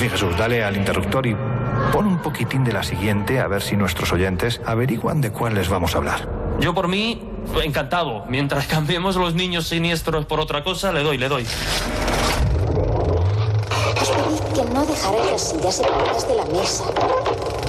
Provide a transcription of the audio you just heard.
fin, Jesús, dale al interruptor y pon un poquitín de la siguiente a ver si nuestros oyentes averiguan de cuál les vamos a hablar. Yo por mí, encantado. Mientras cambiemos los niños siniestros por otra cosa, le doy. Os pedí que no dejarais las sillas separadas de la mesa.